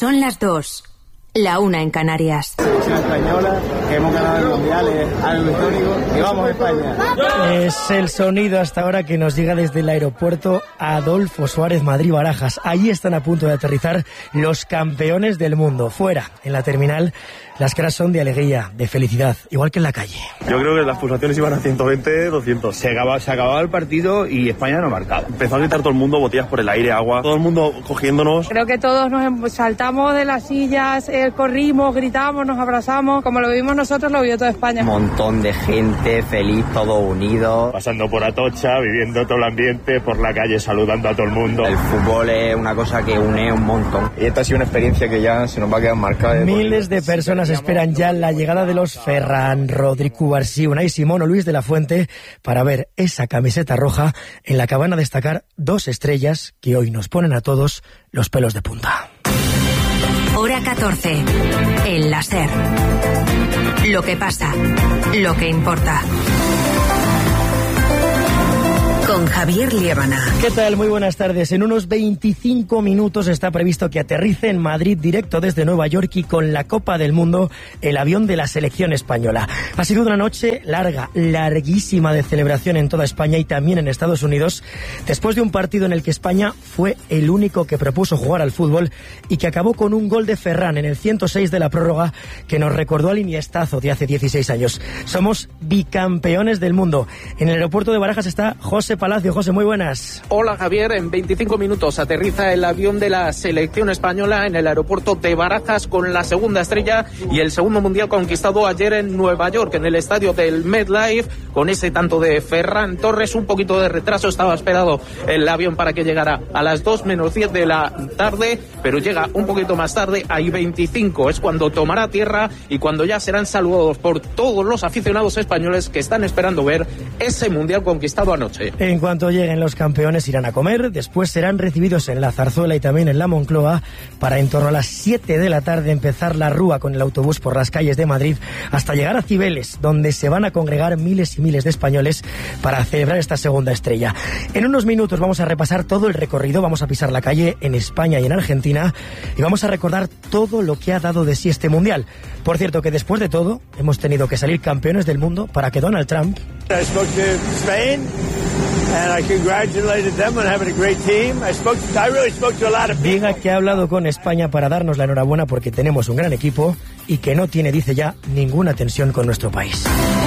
Son las 2, la 1 en Canarias. Selección española, que hemos ganado el Mundial, es algo histórico, y vamos a España. Es el sonido hasta ahora que nos llega desde el aeropuerto Adolfo Suárez Madrid-Barajas. Allí están a punto de aterrizar los campeones del mundo. Fuera, en la terminal, las caras son de alegría, de felicidad, igual que en la calle. Yo creo que las pulsaciones iban a 120, 200. Se acababa el partido y España no marcaba. Empezó a gritar todo el mundo, botellas por el aire, agua, todo el mundo cogiéndonos. Creo que todos nos saltamos de las sillas, corrimos, gritamos, nos abrazamos. Como lo vivimos nosotros, lo vivió toda España. Un montón de gente feliz, todo unido. Pasando por Atocha, viviendo todo el ambiente, por la calle saludando a todo el mundo. El fútbol es una cosa que une un montón. Y esta ha sido una experiencia que ya se nos va a quedar marcada. Miles de personas esperan ya la llegada de los Ferran, Rodri, Cubarsí, Unai Simón o Luis de la Fuente para ver esa camiseta roja en la que van a destacar 2 estrellas que hoy nos ponen a todos los pelos de punta. Hora 14. El láser. Lo que pasa, lo que importa. Con Javier Liébana. ¿Qué tal? Muy buenas tardes. En unos 25 minutos está previsto que aterrice en Madrid directo desde Nueva York y con la Copa del Mundo el avión de la selección española. Ha sido una noche larga, larguísima de celebración en toda España y también en Estados Unidos, después de un partido en el que España fue el único que propuso jugar al fútbol y que acabó con un gol de Ferran en el 106 de la prórroga que nos recordó al Iniestazo de hace 16 años. Somos bicampeones del mundo. En el aeropuerto de Barajas está José Palacio. José, muy buenas. Hola Javier, en 25 minutos aterriza el avión de la selección española en el aeropuerto de Barajas con la segunda estrella y el segundo mundial conquistado ayer en Nueva York, en el estadio del MetLife, con ese tanto de Ferran Torres. Un poquito de retraso, estaba esperado el avión para que llegara a las 2 menos 10 de la tarde, pero llega un poquito más tarde, hay 25, es cuando tomará tierra y cuando ya serán saludados por todos los aficionados españoles que están esperando ver ese mundial conquistado anoche. En cuanto lleguen los campeones irán a comer, después serán recibidos en la Zarzuela y también en la Moncloa para en torno a las 7 de la tarde empezar la rúa con el autobús por las calles de Madrid hasta llegar a Cibeles, donde se van a congregar miles y miles de españoles para celebrar esta segunda estrella. En unos minutos vamos a repasar todo el recorrido, vamos a pisar la calle en España y en Argentina y vamos a recordar todo lo que ha dado de sí este mundial. Por cierto que después de todo hemos tenido que salir campeones del mundo para que Donald Trump diga que ha hablado con España para darnos la enhorabuena porque tenemos un gran equipo y que no tiene, dice ya, ninguna tensión con nuestro país.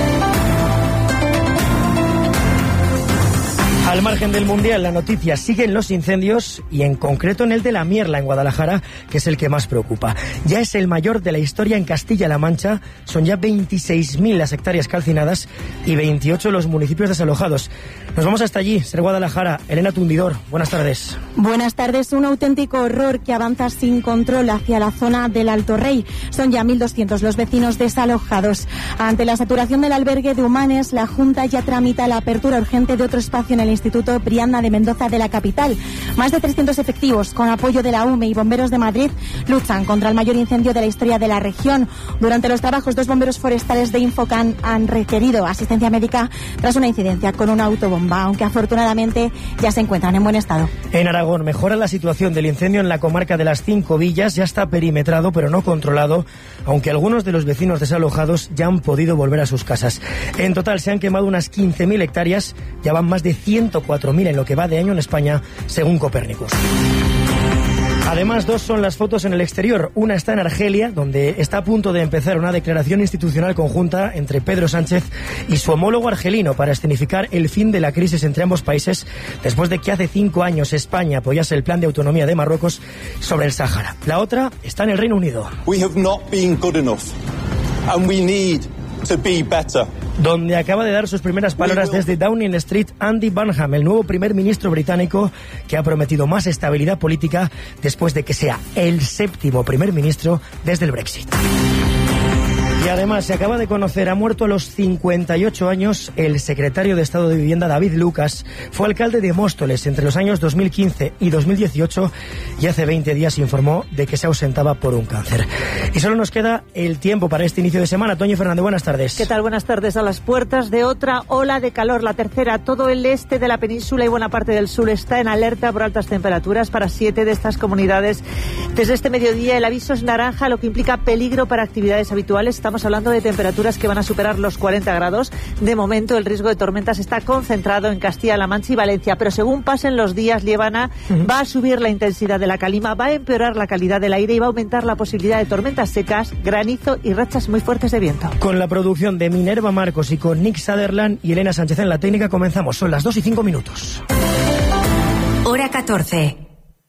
Al margen del Mundial, la noticia siguen los incendios y en concreto en el de La Mierla, en Guadalajara, que es el que más preocupa. Ya es el mayor de la historia en Castilla-La Mancha, son ya 26.000 las hectáreas calcinadas y 28 los municipios desalojados. Nos vamos hasta allí, ser Guadalajara. Elena Tundidor, buenas tardes. Buenas tardes. Un auténtico horror que avanza sin control hacia la zona del Alto Rey. Son ya 1.200 los vecinos desalojados. Ante la saturación del albergue de Humanes, la Junta ya tramita la apertura urgente de otro espacio en el Instituto Brianda de Mendoza de la capital. Más de 300 efectivos, con apoyo de la UME y bomberos de Madrid, luchan contra el mayor incendio de la historia de la región. Durante los trabajos, 2 bomberos forestales de Infocan han requerido asistencia médica tras una incidencia con una autobomba, aunque afortunadamente ya se encuentran en buen estado. En Aragón mejora la situación del incendio en la comarca de las 5 Villas. Ya está perimetrado pero no controlado, aunque algunos de los vecinos desalojados ya han podido volver a sus casas. En total se han quemado unas 15.000 hectáreas, ya van más de 104.000 en lo que va de año en España, según Copérnicus. Además, 2 son las fotos en el exterior. Una está en Argelia, donde está a punto de empezar una declaración institucional conjunta entre Pedro Sánchez y su homólogo argelino para escenificar el fin de la crisis entre ambos países, después de que hace 5 años España apoyase el plan de autonomía de Marruecos sobre el Sáhara. La otra está en el Reino Unido. We have not been good enough, and we need to be better. Donde acaba de dar sus primeras palabras desde Downing Street Andy Burnham, el nuevo primer ministro británico que ha prometido más estabilidad política después de que sea el 7º primer ministro desde el Brexit. Y además se acaba de conocer, ha muerto a los 58 años el secretario de Estado de Vivienda David Lucas. Fue alcalde de Móstoles entre los años 2015 y 2018 y hace 20 días informó de que se ausentaba por un cáncer. Y solo nos queda el tiempo para este inicio de semana. Toño Fernández, buenas tardes. ¿Qué tal? Buenas tardes. A las puertas de otra ola de calor, la tercera. Todo el este de la península y buena parte del sur está en alerta por altas temperaturas para 7 de estas comunidades. Desde este mediodía el aviso es naranja, lo que implica peligro para actividades habituales. Estamos hablando de temperaturas que van a superar los 40 grados. De momento el riesgo de tormentas está concentrado en Castilla-La Mancha y Valencia, pero según pasen los días, Liébana, va a subir la intensidad de la calima, va a empeorar la calidad del aire y va a aumentar la posibilidad de tormentas secas, granizo y rachas muy fuertes de viento. Con la producción de Minerva Marcos y con Nick Sutherland y Elena Sánchez en la técnica comenzamos. Son las 2:05. Hora 14.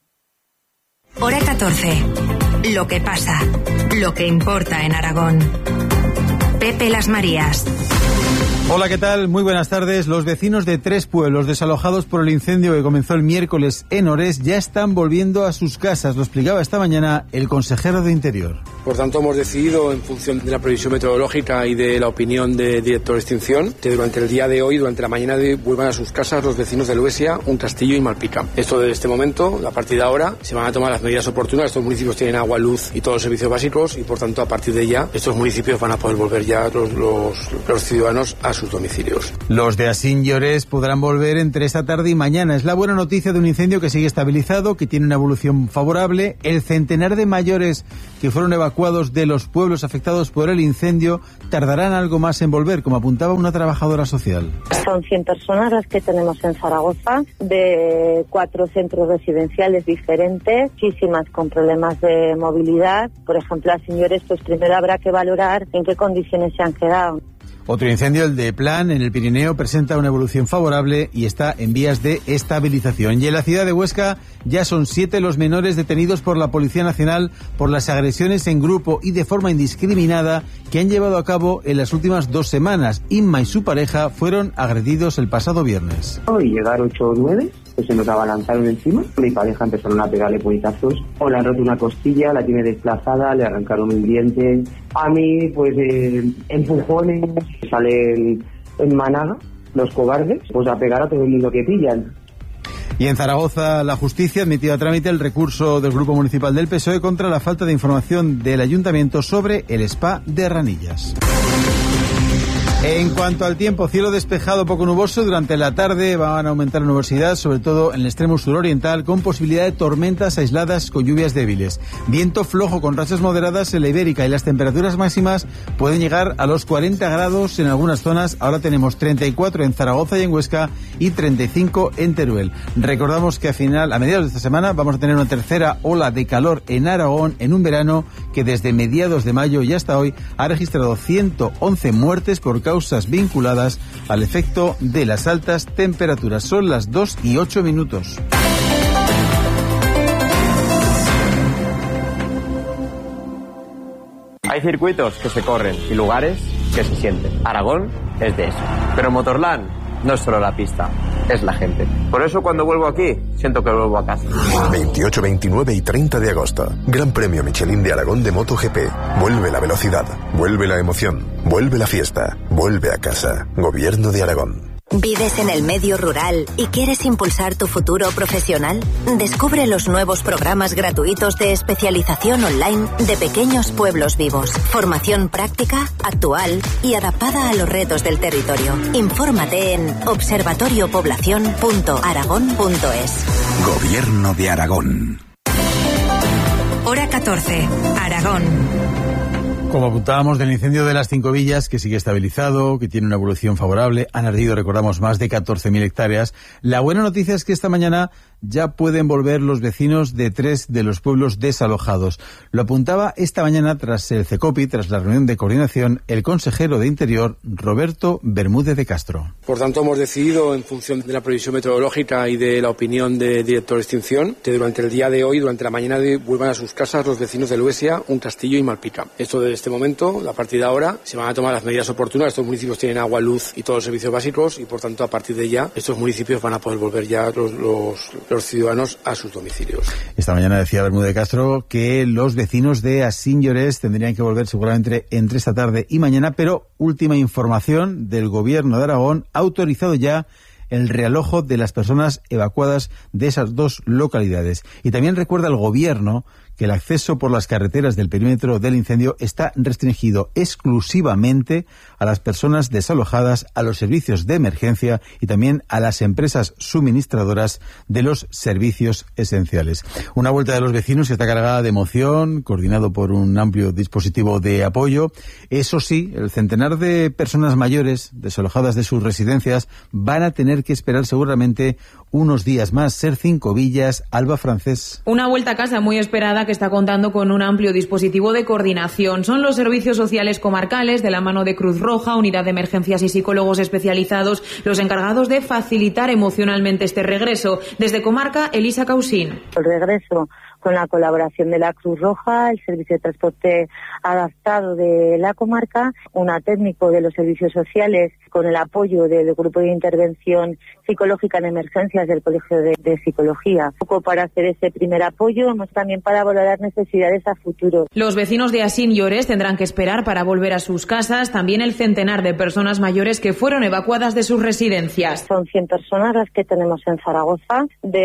Hora 14. Lo que pasa, lo que importa en Aragón. Pepe Las Marías. Hola, ¿qué tal? Muy buenas tardes. Los vecinos de 3 pueblos desalojados por el incendio que comenzó el miércoles en Orés ya están volviendo a sus casas. Lo explicaba esta mañana el consejero de Interior. Por tanto, hemos decidido, en función de la previsión meteorológica y de la opinión del director de extinción, que durante el día de hoy, durante la mañana de hoy, vuelvan a sus casas los vecinos de Luesia, Un Castillo y Malpica. Esto desde este momento, a partir de ahora, se van a tomar las medidas oportunas. Estos municipios tienen agua, luz y todos los servicios básicos y, por tanto, a partir de ya, estos municipios van a poder volver ya los ciudadanos a sus domicilios. Los de Asín y Orés podrán volver entre esta tarde y mañana. Es la buena noticia de un incendio que sigue estabilizado, que tiene una evolución favorable. El centenar de mayores que fueron evacuados de los pueblos afectados por el incendio tardarán algo más en volver, como apuntaba una trabajadora social. Son 100 personas las que tenemos en Zaragoza, de 4 centros residenciales diferentes, muchísimas con problemas de movilidad. Por ejemplo, a señores, pues primero habrá que valorar en qué condiciones se han quedado. Otro incendio, el de Plan, en el Pirineo, presenta una evolución favorable y está en vías de estabilización. Y en la ciudad de Huesca ya son 7 los menores detenidos por la Policía Nacional por las agresiones en grupo y de forma indiscriminada que han llevado a cabo en las últimas 2 semanas. Inma y su pareja fueron agredidos el pasado viernes. Y llegaron 8 o 9, que se nos abalanzaron encima. Mi pareja empezaron a pegarle puñetazos. O le han roto una costilla, la tiene desplazada, le arrancaron un diente. A mí, pues, empujones, salen en manada los cobardes, pues a pegar a todo el mundo que pillan. Y en Zaragoza, la justicia admitió a trámite el recurso del Grupo Municipal del PSOE contra la falta de información del Ayuntamiento sobre el spa de Ranillas. En cuanto al tiempo, cielo despejado, poco nuboso. Durante la tarde van a aumentar la nubosidad, sobre todo en el extremo suroriental, con posibilidad de tormentas aisladas con lluvias débiles. Viento flojo con rachas moderadas en la Ibérica y las temperaturas máximas pueden llegar a los 40 grados en algunas zonas. Ahora tenemos 34 en Zaragoza y en Huesca y 35 en Teruel. Recordamos que a mediados de esta semana vamos a tener una tercera ola de calor en Aragón en un verano que desde mediados de mayo y hasta hoy ha registrado 111 muertes por causas vinculadas al efecto de las altas temperaturas. Son las 2:08. Hay circuitos que se corren y lugares que se sienten. Aragón es de eso. Pero Motorland no es solo la pista, es la gente. Por eso cuando vuelvo aquí, siento que vuelvo a casa. 28, 29 y 30 de agosto. Gran Premio Michelin de Aragón de MotoGP. Vuelve la velocidad, vuelve la emoción, vuelve la fiesta, vuelve a casa. Gobierno de Aragón. ¿Vives en el medio rural y quieres impulsar tu futuro profesional? Descubre los nuevos programas gratuitos de especialización online de Pequeños Pueblos Vivos. Formación práctica, actual y adaptada a los retos del territorio. Infórmate en observatoriopoblacion.aragón.es. Gobierno de Aragón. Hora 14. Aragón. Como apuntábamos del incendio de las 5 villas, que sigue estabilizado, que tiene una evolución favorable, han ardido, recordamos, más de 14.000 hectáreas. La buena noticia es que esta mañana ya pueden volver los vecinos de 3 de los pueblos desalojados. Lo apuntaba esta mañana tras el CECOPI, tras la reunión de coordinación, el consejero de Interior, Roberto Bermúdez de Castro. Por tanto, hemos decidido, en función de la previsión meteorológica y de la opinión del director de extinción, que durante el día de hoy, durante la mañana de hoy, vuelvan a sus casas los vecinos de Luesia, Un Castillo y Malpica. Esto desde este momento, a partir de ahora, se van a tomar las medidas oportunas. Estos municipios tienen agua, luz y todos los servicios básicos y, por tanto, a partir de ya, estos municipios van a poder volver ya los ciudadanos a sus domicilios. Esta mañana decía Bermúdez Castro que los vecinos de Asín Llorés tendrían que volver seguramente entre esta tarde y mañana, pero última información del Gobierno de Aragón ha autorizado ya el realojo de las personas evacuadas de esas dos localidades. Y también recuerda el Gobierno que el acceso por las carreteras del perímetro del incendio está restringido exclusivamente a las personas desalojadas, a los servicios de emergencia y también a las empresas suministradoras de los servicios esenciales. Una vuelta de los vecinos que está cargada de emoción, coordinado por un amplio dispositivo de apoyo. Eso sí, el centenar de personas mayores desalojadas de sus residencias van a tener que esperar seguramente unos días más. Ser 5 Villas, Alba Francés. Una vuelta a casa muy esperada que está contando con un amplio dispositivo de coordinación. Son los servicios sociales comarcales, de la mano de Cruz Roja, Unidad de Emergencias y psicólogos especializados, los encargados de facilitar emocionalmente este regreso. Desde Comarca, Elisa Causín. El regreso con la colaboración de la Cruz Roja, el Servicio de Transporte Adaptado de la comarca, una técnico de los servicios sociales con el apoyo del Grupo de Intervención Psicológica en Emergencias del Colegio de Psicología. Un poco para hacer ese primer apoyo, también para valorar necesidades a futuro. Los vecinos de Asín Llorés tendrán que esperar para volver a sus casas, también el centenar de personas mayores que fueron evacuadas de sus residencias. Son 100 personas las que tenemos en Zaragoza,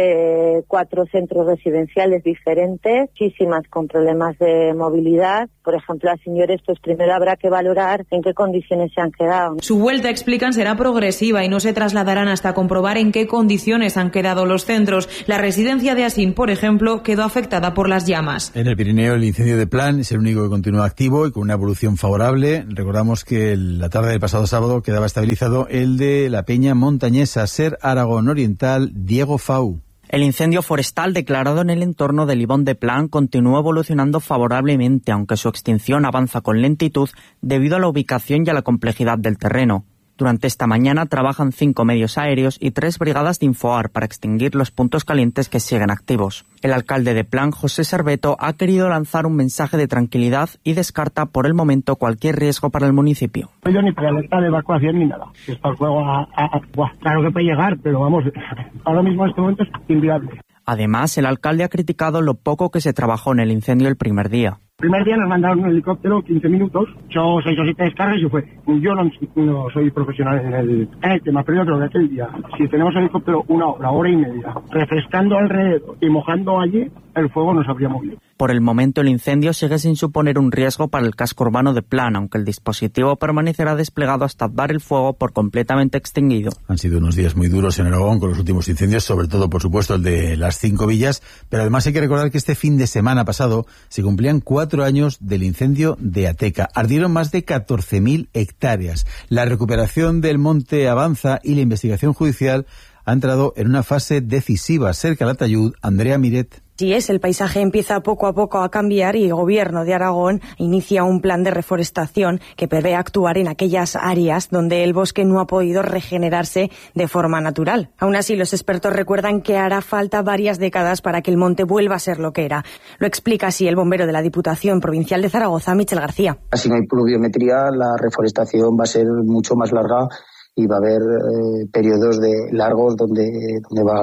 de 4 centros residenciales diferentes, muchísimas con problemas de movilidad. Por ejemplo, a señores, pues primero habrá que valorar en qué condiciones se han quedado. Su vuelta, explican, será progresiva y no se trasladarán hasta comprobar en qué condiciones han quedado los centros. La residencia de Asín, por ejemplo, quedó afectada por las llamas. En el Pirineo, el incendio de Plan es el único que continúa activo y con una evolución favorable. Recordamos que la tarde del pasado sábado quedaba estabilizado el de la peña montañesa Ser Aragón Oriental, Diego Fau. El incendio forestal declarado en el entorno del Ibón de Plan continúa evolucionando favorablemente, aunque su extinción avanza con lentitud debido a la ubicación y a la complejidad del terreno. Durante esta mañana trabajan 5 medios aéreos y 3 brigadas de Infoar para extinguir los puntos calientes que siguen activos. El alcalde de Plan, José Serveto, ha querido lanzar un mensaje de tranquilidad y descarta por el momento cualquier riesgo para el municipio. No hay ni alerta de evacuación ni nada. Está el fuego claro que puede llegar, pero vamos, ahora mismo en este momento es inviable. Además, el alcalde ha criticado lo poco que se trabajó en el incendio el primer día. El primer día nos mandaron un helicóptero, 15 minutos, 6 o 7 descargas y fue. Yo no soy profesional en el tema, pero yo creo que aquel día, si tenemos helicóptero 1 hora y media, refrescando alrededor y mojando allí, el fuego nos habría movido. Por el momento el incendio sigue sin suponer un riesgo para el casco urbano de Plan, aunque el dispositivo permanecerá desplegado hasta dar el fuego por completamente extinguido. Han sido unos días muy duros en Aragón con los últimos incendios, sobre todo, por supuesto, el de las 5 Villas, pero además hay que recordar que este fin de semana pasado se cumplían 4 años del incendio de Ateca. Ardieron más de 14.000 hectáreas. La recuperación del monte avanza y la investigación judicial ha entrado en una fase decisiva. Cerca de Latayud, Andrea Miret. Sí es, el paisaje empieza poco a poco a cambiar y el Gobierno de Aragón inicia un plan de reforestación que prevé actuar en aquellas áreas donde el bosque no ha podido regenerarse de forma natural. Aún así, los expertos recuerdan que hará falta varias décadas para que el monte vuelva a ser lo que era. Lo explica así el bombero de la Diputación Provincial de Zaragoza, Michel García. Si no hay pluviometría, la reforestación va a ser mucho más larga y va a haber periodos largos donde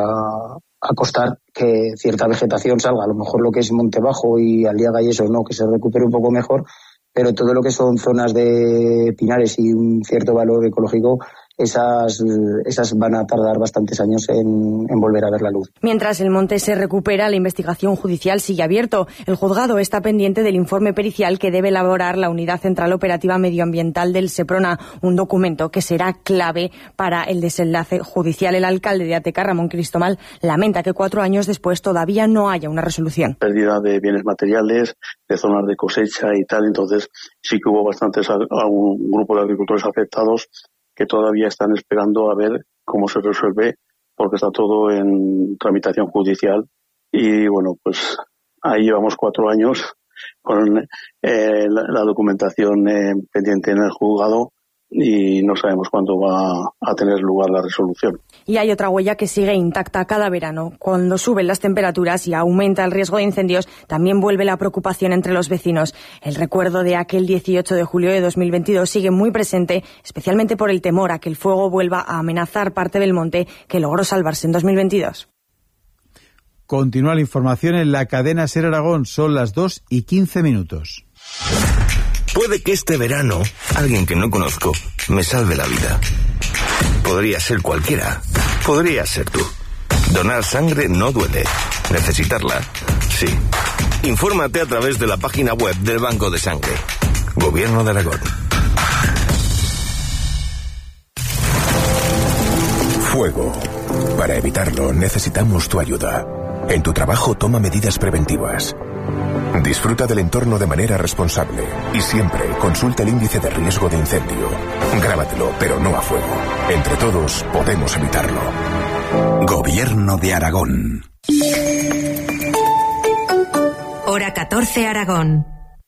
va a costar que cierta vegetación salga, a lo mejor lo que es monte bajo y aliaga y eso, no, que se recupere un poco mejor, pero todo lo que son zonas de pinares y un cierto valor ecológico, esas van a tardar bastantes años en volver a ver la luz. Mientras el monte se recupera, la investigación judicial sigue abierto. El juzgado está pendiente del informe pericial que debe elaborar la Unidad Central Operativa Medioambiental del Seprona, un documento que será clave para el desenlace judicial. El alcalde de Ateca, Ramón Cristomal, lamenta que 4 años después todavía no haya una resolución. Pérdida de bienes materiales, de zonas de cosecha y tal, entonces sí que hubo un grupo de agricultores afectados que todavía están esperando a ver cómo se resuelve, porque está todo en tramitación judicial. Y bueno, pues ahí llevamos 4 años con la documentación pendiente en el juzgado y no sabemos cuándo va a tener lugar la resolución. Y hay otra huella que sigue intacta cada verano. Cuando suben las temperaturas y aumenta el riesgo de incendios, también vuelve la preocupación entre los vecinos. El recuerdo de aquel 18 de julio de 2022 sigue muy presente, especialmente por el temor a que el fuego vuelva a amenazar parte del monte que logró salvarse en 2022. Continúa la información en la cadena SER Aragón. Son las 2:15. Puede que este verano alguien que no conozco me salve la vida. Podría ser cualquiera. Podría ser tú. Donar sangre no duele. Necesitarla, sí. Infórmate a través de la página web del Banco de Sangre. Gobierno de Aragón. Fuego. Para evitarlo necesitamos tu ayuda. En tu trabajo toma medidas preventivas. Disfruta del entorno de manera responsable y siempre consulta el índice de riesgo de incendio. Grábatelo, pero no a fuego. Entre todos podemos evitarlo. Gobierno de Aragón. Hora 14 Aragón.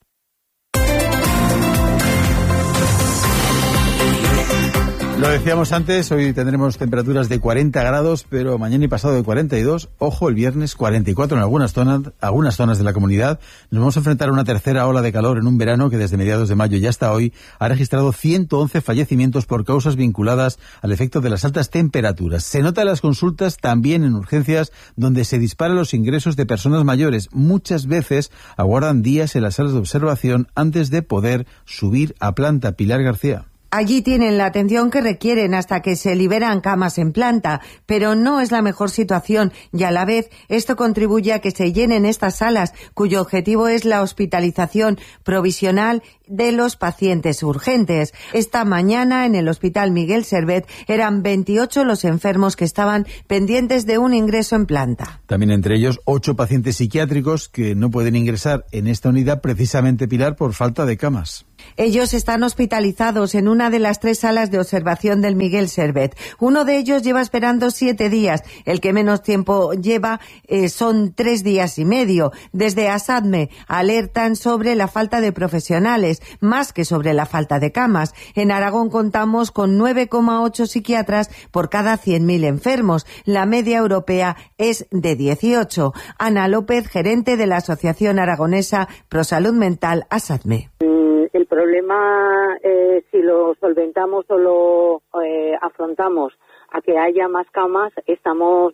Lo decíamos antes, hoy tendremos temperaturas de 40 grados, pero mañana y pasado de 42. Ojo, el viernes 44 en algunas zonas de la comunidad. Nos vamos a enfrentar a una tercera ola de calor en un verano que desde mediados de mayo y hasta hoy ha registrado 111 fallecimientos por causas vinculadas al efecto de las altas temperaturas. Se nota en las consultas, también en urgencias, donde se disparan los ingresos de personas mayores. Muchas veces aguardan días en las salas de observación antes de poder subir a planta. Pilar García. Allí tienen la atención que requieren hasta que se liberan camas en planta, pero no es la mejor situación y a la vez esto contribuye a que se llenen estas salas, cuyo objetivo es la hospitalización provisional de los pacientes urgentes. Esta mañana en el Hospital Miguel Servet eran 28 los enfermos que estaban pendientes de un ingreso en planta. También entre ellos 8 pacientes psiquiátricos que no pueden ingresar en esta unidad precisamente, Pilar, por falta de camas. Ellos están hospitalizados en una de las 3 salas de observación del Miguel Servet. Uno de ellos lleva esperando 7 días. El que menos tiempo lleva son 3 días y medio. Desde ASADME alertan sobre la falta de profesionales, más que sobre la falta de camas. En Aragón contamos con 9,8 psiquiatras por cada 100.000 enfermos. La media europea es de 18. Ana López, gerente de la Asociación Aragonesa Pro Salud Mental, ASADME. El problema, si lo solventamos o lo afrontamos a que haya más camas, estamos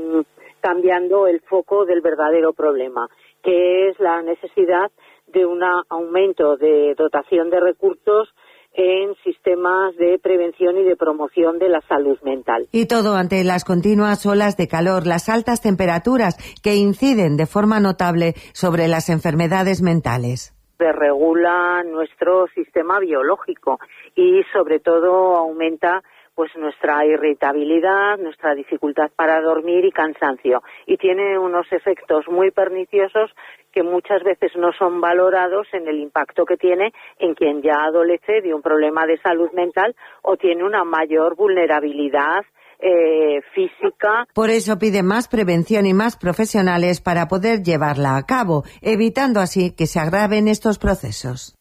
cambiando el foco del verdadero problema, que es la necesidad de un aumento de dotación de recursos en sistemas de prevención y de promoción de la salud mental. Y todo ante las continuas olas de calor, las altas temperaturas que inciden de forma notable sobre las enfermedades mentales. Regula nuestro sistema biológico y sobre todo aumenta pues nuestra irritabilidad, nuestra dificultad para dormir y cansancio, y tiene unos efectos muy perniciosos que muchas veces no son valorados en el impacto que tiene en quien ya adolece de un problema de salud mental o tiene una mayor vulnerabilidad física. Por eso pide más prevención y más profesionales para poder llevarla a cabo, evitando así que se agraven estos procesos.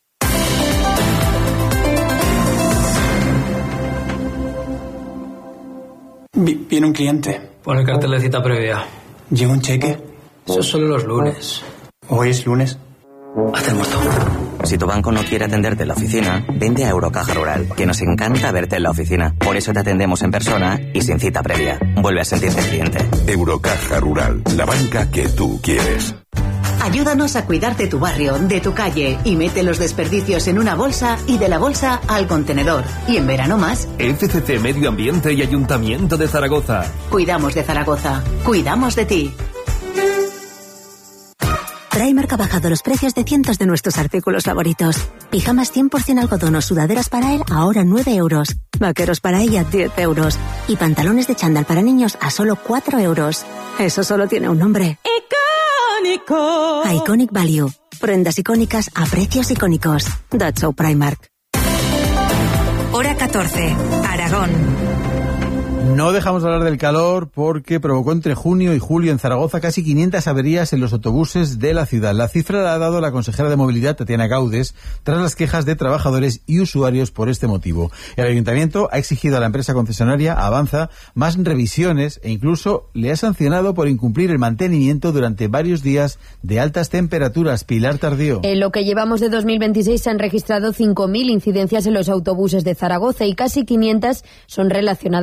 Viene un cliente. Pon el cartel de cita previa. ¿Llega un cheque? Eso es solo los lunes. ¿Hoy es lunes? Hazte el muerto. Si tu banco no quiere atenderte en la oficina, vente a Eurocaja Rural, que nos encanta verte en la oficina. Por eso te atendemos en persona y sin cita previa. Vuelve a sentirte cliente. Eurocaja Rural, la banca que tú quieres. Ayúdanos a cuidar de tu barrio, de tu calle, y mete los desperdicios en una bolsa y de la bolsa al contenedor. Y en verano más. FCC Medio Ambiente y Ayuntamiento de Zaragoza. Cuidamos de Zaragoza. Cuidamos de ti. Primark ha bajado los precios de cientos de nuestros artículos favoritos. Pijamas 100% algodón o sudaderas para él ahora 9 euros. Vaqueros para ella 10 euros. Y pantalones de chándal para niños a solo 4 euros. Eso solo tiene un nombre. ¡Icónico! Iconic Value. Prendas icónicas a precios icónicos. That's so Primark. Hora 14. Aragón. No dejamos de hablar del calor porque provocó entre junio y julio en Zaragoza casi 500 averías en los autobuses de la ciudad. La cifra la ha dado la consejera de Movilidad, Tatiana Gaudes, tras las quejas de trabajadores y usuarios por este motivo. El Ayuntamiento ha exigido a la empresa concesionaria, Avanza, más revisiones e incluso le ha sancionado por incumplir el mantenimiento durante varios días de altas temperaturas. Pilar Tardío. En lo que llevamos de 2026 se han registrado 5.000 incidencias en los autobuses de Zaragoza y casi 500 son relacionadas con el calor.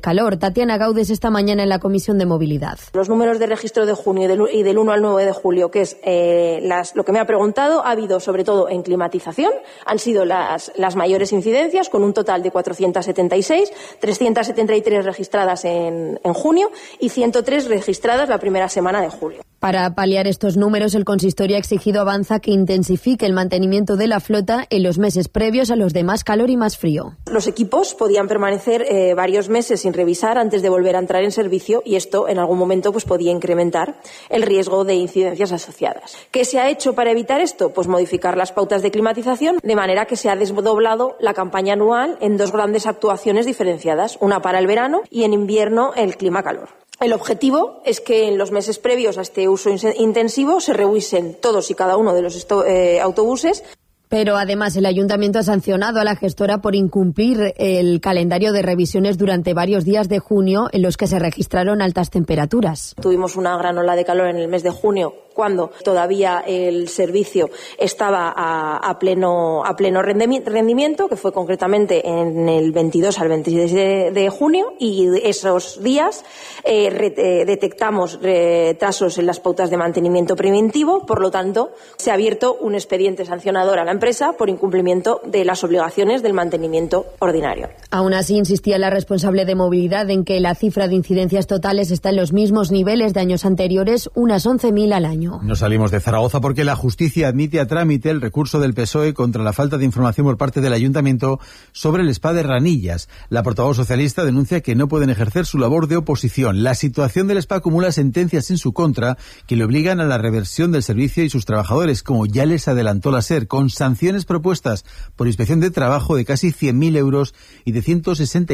calor. Tatiana Gaudes esta mañana en la Comisión de Movilidad. Los números de registro de junio y del 1 al 9 de julio, que es lo que me ha preguntado, ha habido sobre todo en climatización, han sido las mayores incidencias, con un total de 476, 373 registradas en junio y 103 registradas la primera semana de julio. Para paliar estos números, el consistorio ha exigido a Avanza que intensifique el mantenimiento de la flota en los meses previos a los de más calor y más frío. Los equipos podían permanecer varios meses sin revisar antes de volver a entrar en servicio y esto en algún momento pues podía incrementar el riesgo de incidencias asociadas. ¿Qué se ha hecho para evitar esto? Pues modificar las pautas de climatización de manera que se ha desdoblado la campaña anual en dos grandes actuaciones diferenciadas, una para el verano y en invierno el clima-calor. El objetivo es que en los meses previos a este uso intensivo se revisen todos y cada uno de los autobuses. Pero además el Ayuntamiento ha sancionado a la gestora por incumplir el calendario de revisiones durante varios días de junio en los que se registraron altas temperaturas. Tuvimos una gran ola de calor en el mes de junio, cuando todavía el servicio estaba a pleno rendimiento, que fue concretamente en el 22 al 26 de junio, y esos días detectamos retrasos en las pautas de mantenimiento preventivo. Por lo tanto, se ha abierto un expediente sancionador a la empresa por incumplimiento de las obligaciones del mantenimiento ordinario. Aún así, insistía la responsable de movilidad en que la cifra de incidencias totales está en los mismos niveles de años anteriores, unas 11.000 al año. No salimos de Zaragoza porque la justicia admite a trámite el recurso del PSOE contra la falta de información por parte del Ayuntamiento sobre el spa de Ranillas. La portavoz socialista denuncia que no pueden ejercer su labor de oposición. La situación del spa acumula sentencias en su contra que le obligan a la reversión del servicio y sus trabajadores, como ya les adelantó la SER, con sanciones propuestas por inspección de trabajo de casi 100.000 euros y de 160